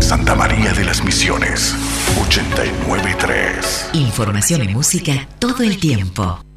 Santa María de las Misiones, 89.3. Información y música todo el tiempo.